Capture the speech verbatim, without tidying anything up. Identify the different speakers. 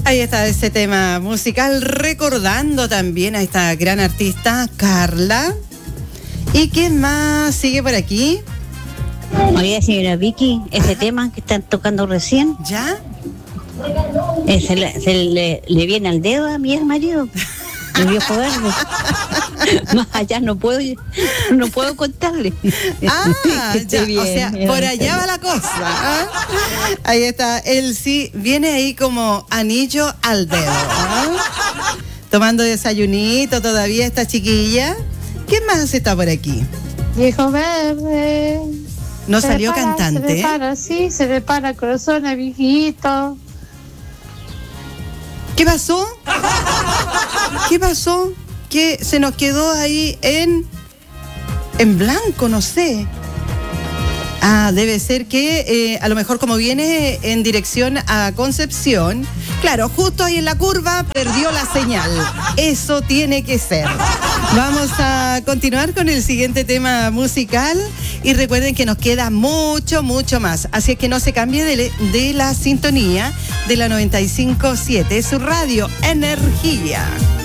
Speaker 1: Ahí está ese tema musical, recordando también a esta gran artista, Carla. ¿Y quién más sigue por aquí?
Speaker 2: Oye, señora Vicky, ese Ajá. tema que están tocando recién.
Speaker 1: ¿Ya?
Speaker 2: Eh, se le, se le, le viene al dedo a mi ex marido. El viejo verde. Más allá no puedo, no puedo contarle.
Speaker 1: Ah, ya, bien, o sea, por allá va la cosa. ¿eh? Ahí está, él sí viene ahí como anillo al dedo. ¿eh? Tomando desayunito todavía esta chiquilla. ¿Quién más está por aquí?
Speaker 3: Viejo verde.
Speaker 1: ¿No
Speaker 3: se
Speaker 1: salió
Speaker 3: para,
Speaker 1: cantante?
Speaker 3: Se le para, sí, se le para el corazón a viejito.
Speaker 1: ¿Qué pasó? ¿Qué pasó? Que se nos quedó ahí en en blanco, no sé. Ah, debe ser que eh, a lo mejor como viene en dirección a Concepción, claro, justo ahí en la curva perdió la señal. Eso tiene que ser. Vamos a continuar con el siguiente tema musical y recuerden que nos queda mucho, mucho más. Así es que no se cambie de, de la sintonía de la noventa y cinco punto siete, su radio Energía.